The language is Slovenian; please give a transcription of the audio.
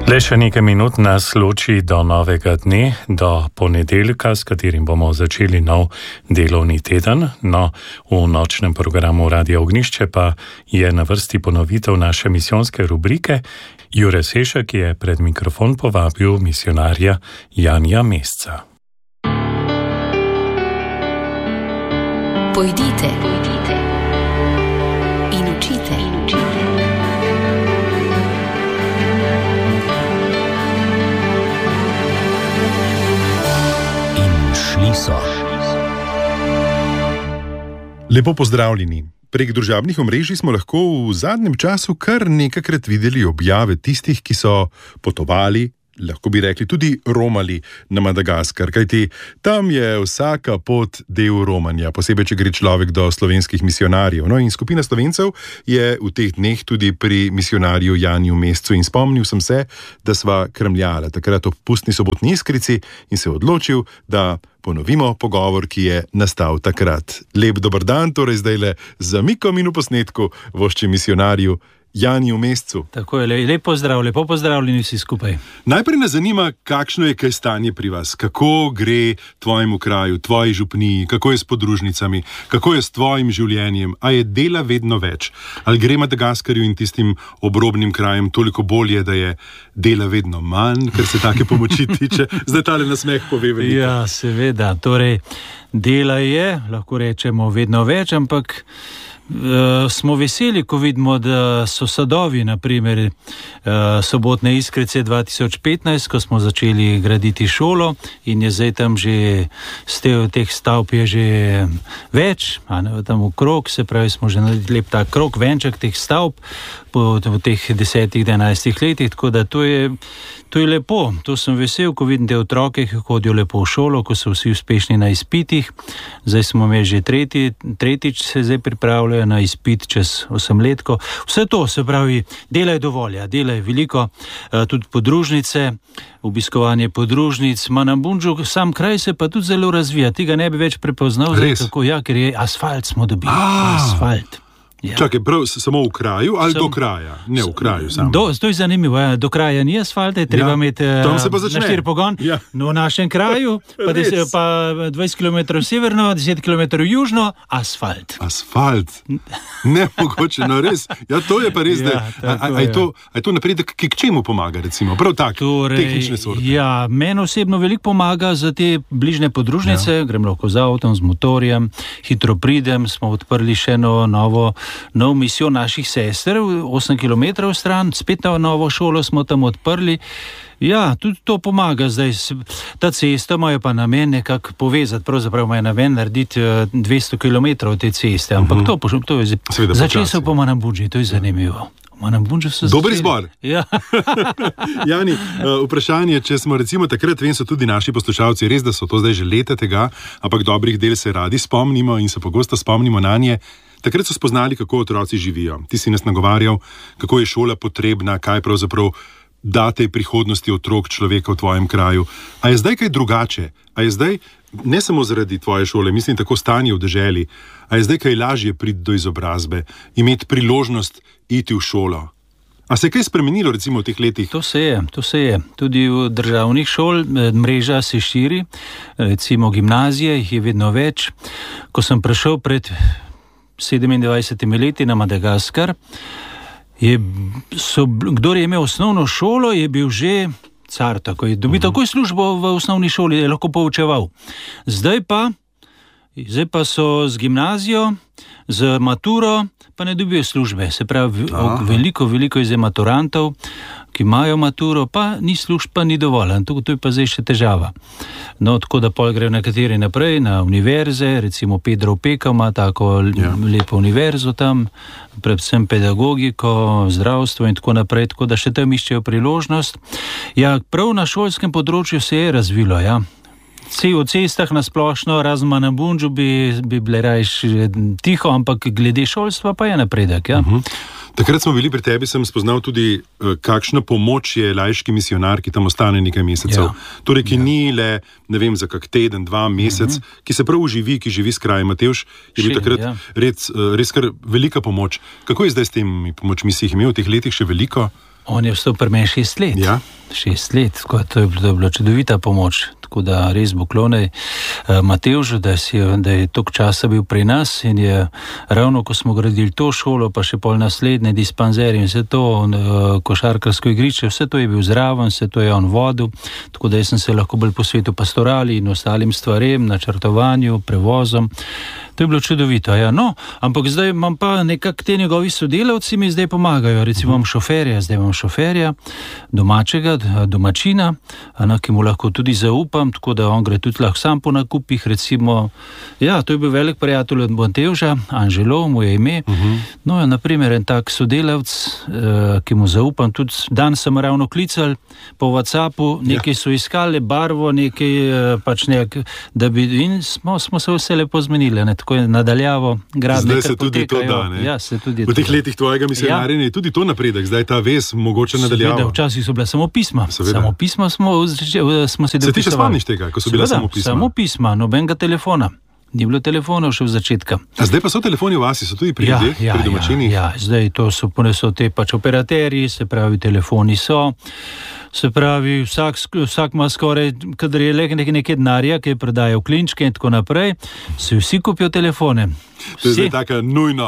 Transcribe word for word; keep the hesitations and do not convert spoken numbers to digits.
Le še nekaj minut nas loči do novega dne, do ponedeljka, s katerim bomo začeli nov delovni teden. No, v nočnem programu Radia Ognjišče pa je na vrsti ponovitev naše misijonske rubrike. Jure Sešek je pred mikrofon povabil misijonarja Janija Mesca. Pojdite, pojdite in učite, in učite. Lepo pozdravljeni. Prek družabnih omrežij smo lahko v zadnjem času kar nekajkrat videli objave tistih, ki so potovali, lahko bi rekli tudi romali na Madagaskar, kajti tam je vsaka pot del romanja, posebej, če gre človek do slovenskih misijonarjev. No, in skupina Slovencev je v teh dneh tudi pri misijonarju Janiju Mescu in spomnil sem se, da sva kramljala takrat ob pustni sobotni iskrici in se odločil, da ponovimo pogovor, ki je nastal takrat. Lep dober dan, torej zdajle z zamikom in v posnetku voščem misijonarju Janiju Mescu. Tako je, lep pozdrav, lepo pozdravljeni vsi skupaj. Najprej nas zanima, kakšno je kaj stanje pri vas, kako gre tvojemu kraju, tvoji župniji, kako je s podružnicami, kako je s tvojim življenjem, a je dela vedno več, ali gre Madagaskarju in tistim obrobnim krajem toliko bolje, da je dela vedno manj, ker se take pomoči tiče. Zdaj tale nasmeh pove veliko. Ja, seveda, torej dela je, lahko rečemo, vedno več, ampak Uh, smo veseli, ko vidimo, da so sadovi, naprimer uh, sobotne iskrice dva tisoč petnajst, ko smo začeli graditi šolo in je zdaj tam že stev teh stavb je že več, a ne, tam v krog, se pravi, smo že naredili lep tak krog, venček teh stavb po, po teh desetih, enajstih letih, tako da to je To je lepo, to sem vesel, ko vidim te otroke, ki hodijo lepo v šolo, ko so vsi uspešni na izpitih. Zdaj smo imeli že tretji, tretjič se zdaj pripravljajo na izpit čez osemletko. Vse to, se pravi, dela je dovolj, dela je veliko, tudi podružnice, obiskovanje podružnic. Manambundžu, sam kraj se pa tudi zelo razvija, tega ne bi več prepoznal, zdaj, tako, ja, ker je asfalt smo dobili, A. asfalt. Ja. Čakaj, prav samo v kraju ali Sem, do kraja? Ne v kraju samo. Do, to je zanimivo, ja. Do kraja ni asfalta, je treba ja. imeti na štiri pogon. Ja. No, v našem kraju, pa, des, pa dvajset kilometrov severno, deset kilometrov južno, asfalt. Asfalt? Ne mogoče, no res. Ja, to je pa res, ja, da a, a, je to, a je to napredek, ki k čemu pomaga, recimo? Prav tak, torej, tehnične sorte. Ja, meni osebno veliko pomaga za te bližnje podružnice, ja. grem lahko z avtom, z motorjem, hitro pridem, smo odprli še eno novo nov misijo naših sester, osem kilometrov stran, spet na novo šolo smo tam odprli. Ja, tudi to pomaga zdaj. Ta cesta ima pa namen nekako povezati, pravzaprav ima namen narediti dvesto kilometrov te ceste, ampak uh-huh. to, to je začel se po Manambundži, to je zanimivo. Dober izbor. Ja. Jani, vprašanje, če smo recimo takrat, vem, so tudi naši poslušalci, res, da so to zdaj že leta tega, ampak dobrih del se radi spomnimo in se pogosto spomnimo na nje. Takrat so spoznali, kako otroci živijo. Ti si nas nagovarjal, kako je šola potrebna, kaj pravzaprav da tej prihodnosti otrok človeka v tvojem kraju. A je zdaj kaj drugače? A je zdaj, ne samo zaradi tvoje šole, mislim tako stanje v deželi, a je zdaj kaj lažje priti do izobrazbe, imeti priložnost iti v šolo? A se je kaj spremenilo recimo v teh letih? To se je, to se je. Tudi v državnih šol mreža se širi, recimo gimnazije, jih je vedno več. Ko sem prišel pred sedemindvajsetimi leti na Madagaskar, je, so, kdor je imel osnovno šolo, je bil že car, tako je dobil uh-huh. takoj službo v osnovni šoli, je lahko poučeval. Zdaj pa, zdaj pa so z gimnazijo, z maturo, pa ne dobijo službe. Se pravi, Aha. veliko, veliko je zdaj maturantov, ki imajo maturo, pa ni služb, pa ni dovolj. To, to je pa zdaj še težava. No, tako da pol grejo nekateri naprej na univerze, recimo Pedro Opeka ima tako ja. lepo univerzo tam, predvsem pedagogiko, zdravstvo in tako naprej, tako da še tam iščejo priložnost. Ja, prav na šolskem področju se je razvilo, ja. O cestah nasplošno, razen Manambundžu bi, bi bile rajš tiho, ampak glede šolstva pa je napredek, ja. Uh-huh. Takrat smo bili pri tebi, sem spoznal tudi, kakšna pomoč je laiški misijonar, ki tam ostane nekaj mesecev. Ja. Torej, ki ja. ni le, ne vem, za kak teden, dva mesec, uh-huh. ki se prav uživi, ki živi s krajem. Matevž je bil takrat ja. res, res kar velika pomoč. Kako je zdaj s temi pomočmi, si jih imel v teh letih še veliko? On je vstal pri meni šest let. Ja. šest let, tako to je, to je bila čudovita pomoč. Tako da res poklonaj uh, Matevžu, da, si, da je toliko časa bil pri nas in je ravno, ko smo gradili to šolo, pa še pol naslednje dispanzerje in vse to, uh, košarkarsko igrišče, vse to je bil zraven, vse to je on vodil, tako da jaz sem se lahko bolj posvetil pastorali in ostalim stvarem, načrtovanju, prevozom. To je bilo čudovito, ja. No, ampak zdaj imam pa nekak te njegovi sodelavci mi zdaj pomagajo, recimo imam šoferja, zdaj imam šoferja, domačega, domačina, na, ki mu lahko tudi zaupam, tako da on gre tudi lahko sam po nakupih, recimo, ja, to je bil velik prijatelj od Matevža, Anželo, mu je ime, uh-huh. No, naprimer, en tak sodelavc, eh, ki mu zaupam, tudi dan sem ravno klical po WhatsAppu, nekaj ja. So iskali, barvo, nekaj eh, pač nek, da bi, in smo, smo se vse lepo zmenili, ne, tako je nadaljavo, gradne, zdaj se tudi potekajo. To da, ne? Ja, se tudi v teh to letih tvojega misionarjenja ja. Je tudi to napredek, zdaj ta vez mogoče nadaljava. Seveda, včasih so bila samo pisma. Seveda. Samo pisma smo, smo se Se ti še spomniš tega, ko so bila samo pisma? Samo pisma, nobenega telefona. Ni bilo telefonov še v začetka. A zdaj pa so telefoni v vasi, so tudi pri ja, ljudeh, ja, pri domačinih? Ja, ja, zdaj to so, so te pač operaterji, se pravi, telefoni so, se pravi, vsak, vsak ima skoraj, kadar je le nekaj, nekaj denarja, ki je predajal klinčke in tako naprej, se vsi kupijo telefone. To je zdaj taka nujno